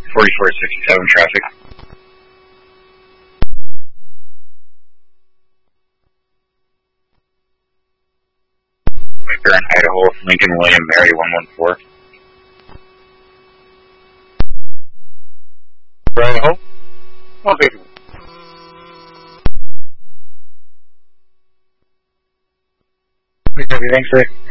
4467 traffic. Viper in Idaho, Lincoln William Mary 114. Idaho? Okay. Thanks, Rick.